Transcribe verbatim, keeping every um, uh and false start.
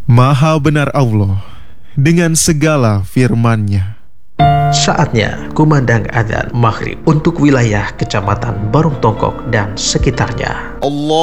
Maha benar Allah dengan segala firman-Nya. Saatnya kumandang adzan maghrib untuk wilayah Kecamatan Barung Tongkok dan sekitarnya. Allah